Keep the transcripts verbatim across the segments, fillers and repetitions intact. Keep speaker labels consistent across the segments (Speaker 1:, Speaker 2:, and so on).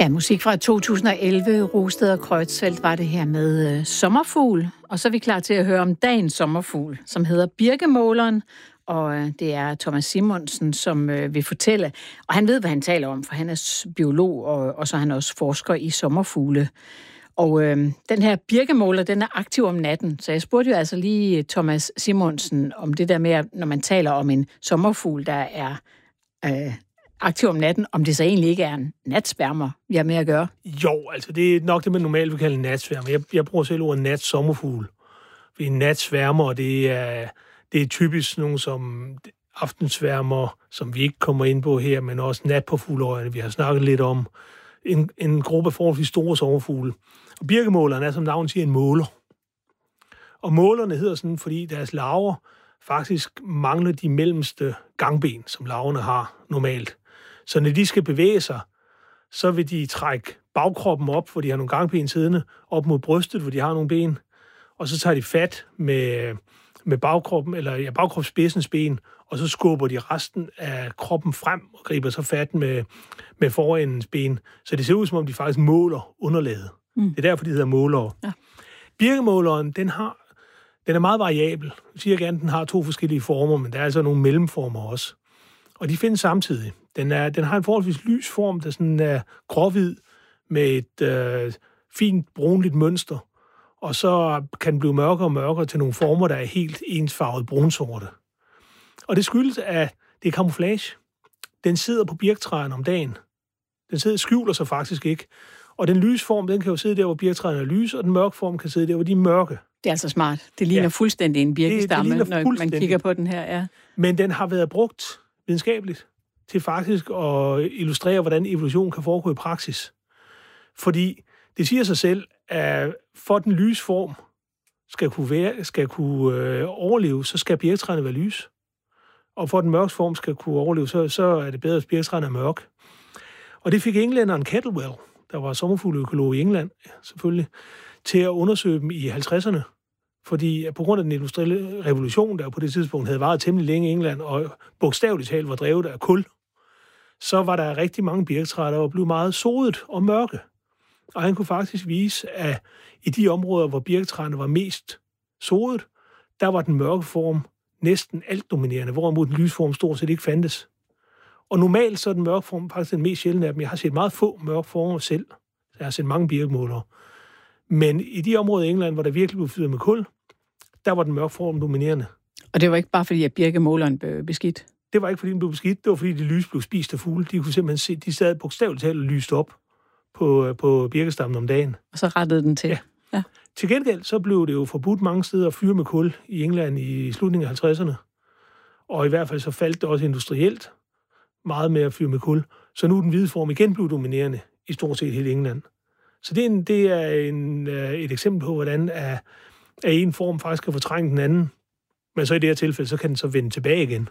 Speaker 1: Ja, musik fra to tusind og elleve. Rosted og Kreutzfeldt var det her med øh, Sommerfugl. Og så er vi klar til at høre om dagens sommerfugl, som hedder birkemåleren. Og øh, det er Thomas Simonsen, som øh, vil fortælle. Og han ved, hvad han taler om, for han er biolog, og, og så er han også forsker i sommerfugle. Og øh, den her birkemåler, den er aktiv om natten. Så jeg spurgte jo altså lige Thomas Simonsen om det der med, når man taler om en sommerfugl, der er øh, aktiv om natten, om det så egentlig ikke er en natsværmer, vi har med at gøre.
Speaker 2: Jo, altså det er nok det, man normalt vil kalde en natsværmer. Jeg, jeg bruger selv ordet natsommerfugl. For en natsværmer, det er, det er typisk nogle som aftensværmer, som vi ikke kommer ind på her, men også natpåfugleøjne, vi har snakket lidt om. En, en gruppe af forholdsvis store sommerfugle. Og birkemåleren er, som navnet siger, en måler. Og målerne hedder sådan, fordi deres larver faktisk mangler de mellemste gangben, som larverne har normalt. Så når de skal bevæge sig, så vil de trække bagkroppen op, hvor de har nogle gangben siddende, op mod brystet, hvor de har nogle ben. Og så tager de fat med, med bagkroppen, eller ja, bagkropsspidsens ben, og så skubber de resten af kroppen frem og griber så fat med, med forendens ben. Så det ser ud, som om de faktisk måler underlaget. Mm. Det er derfor, de hedder målere. Ja. Birkemåleren, den, har, den er meget variabel. Jeg siger gerne, at den har to forskellige former, men der er altså nogle mellemformer også. Og de findes samtidig. Den, er, den har en forholdsvis lys form, der sådan er gråhvid med et øh, fint brunligt mønster. Og så kan den blive mørkere og mørkere til nogle former, der er helt ensfarvet brunsorte. Og det skyldes, at det er camouflage. Den sidder på birktræerne om dagen. Den sidder skjuler sig faktisk ikke. Og den lyse form, den kan jo sidde der, hvor birktræerne er lyse, og den mørke form kan sidde der, hvor de er mørke.
Speaker 1: Det er altså smart. Det ligner ja. fuldstændig en birkestamme,
Speaker 2: det, det
Speaker 1: når man kigger på den her. Ja.
Speaker 2: Men den har været brugt videnskabeligt til faktisk at illustrere, hvordan evolution kan foregå i praksis. Fordi det siger sig selv, at for den lyse form skal kunne, være, skal kunne øh, overleve, så skal birktræerne være lys. Og for den mørke form skal kunne overleve, så, så er det bedre, at birktræerne er mørk. Og det fik englænderen Kettlewell, der var sommerfugleøkolog i England, selvfølgelig, til at undersøge dem i halvtredserne. Fordi på grund af den industrielle revolution, der på det tidspunkt havde varet temmelig længe i England, og bogstaveligt talt var drevet af kul, så var der rigtig mange birketræer, der var blevet meget sodet og mørke. Og han kunne faktisk vise, at i de områder, hvor birketræerne var mest sodet, der var den mørke form næsten alt dominerende, hvorimod den lyse form stort set ikke fandtes. Og normalt så er den mørke form faktisk den mest sjældne af dem. Jeg har set meget få mørke former selv, så jeg har set mange birkemålere. Men i de områder i England, hvor der virkelig blev fyret med kul, der var den mørke form dominerende.
Speaker 1: Og det var ikke bare fordi, at birkemåleren blev beskidt?
Speaker 2: Det var ikke fordi, den blev beskidt. Det var fordi, de lys blev spist af fugle. De kunne simpelthen se, de sad bogstaveligt talt og lyst op på, på birkestammen om dagen.
Speaker 1: Og så rettede den til?
Speaker 2: Ja.
Speaker 1: ja.
Speaker 2: Til gengæld så blev det jo forbudt mange steder at fyre med kul i England i slutningen af halvtredserne. Og i hvert fald så faldt det også industrielt meget med at fyre med kul. Så nu er den hvide form igen blevet dominerende i stort set hele England. Så det er, en, det er en, et eksempel på, hvordan at, at en form faktisk kan fortrænge den anden. Men så i det her tilfælde, så kan den så vende tilbage igen.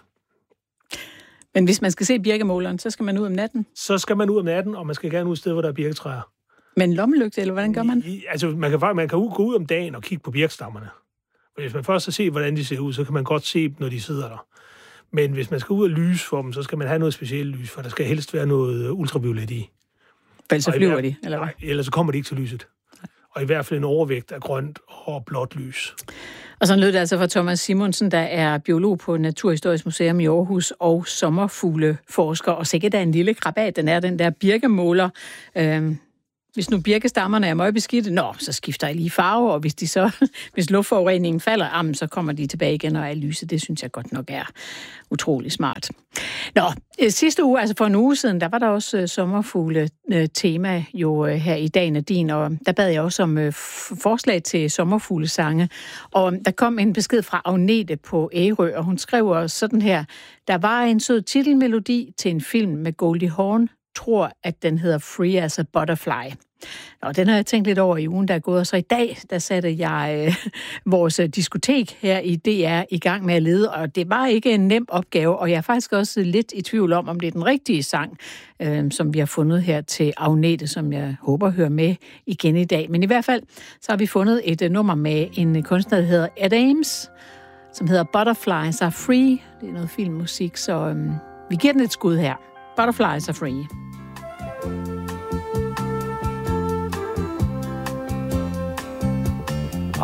Speaker 1: Men hvis man skal se birkemåleren, så skal man ud om natten?
Speaker 2: Så skal man ud om natten, og man skal gerne ud et sted, hvor der er birketræer.
Speaker 1: Men lommelygte, eller hvordan gør man?
Speaker 2: I, altså, man kan, man kan gå ud om dagen og kigge på birkestammerne. Hvis man først har set, hvordan de ser ud, så kan man godt se dem, når de sidder der. Men hvis man skal ud og lyse for dem, så skal man have noget specielt lys, for der skal helst være noget ultraviolet i.
Speaker 1: For ellers så flyver de, eller hvad?
Speaker 2: Nej, ellers så kommer de ikke til lyset. Og i hvert fald en overvægt af grønt og blåt lys.
Speaker 1: Og sådan lød det altså fra Thomas Simonsen, der er biolog på Naturhistorisk Museum i Aarhus og sommerfugleforsker. Og sikkert er en lille krabat, den er den der birkemåler. Øhm, hvis nu birkestammerne er møgbeskidte, nå, så skifter jeg lige farve, og hvis de så, hvis luftforureningen falder, jamen, så kommer de tilbage igen og er lyse. Det synes jeg godt nok er utrolig smart. Nå, sidste uge, altså for en uge siden, der var der også sommerfugle-tema jo her i Dagen og Din, og der bad jeg også om forslag til sommerfuglesange, og der kom en besked fra Agnete på Ærø, og hun skrev sådan her: der var en sød titelmelodi til en film med Goldie Hawn, tror, at den hedder Free as a Butterfly. Og den har jeg tænkt lidt over i ugen, der er gået, og så i dag, der satte jeg øh, vores diskotek her i D R i gang med at lede, og det var ikke en nem opgave, og jeg er faktisk også lidt i tvivl om, om det er den rigtige sang, øh, som vi har fundet her til Agnete, som jeg håber hører med igen i dag. Men i hvert fald, så har vi fundet et uh, nummer med en kunstner, der hedder Ed Ames, som hedder Butterflies Are Free. Det er noget filmmusik, så øh, vi giver den et skud her. Butterflies Are Free.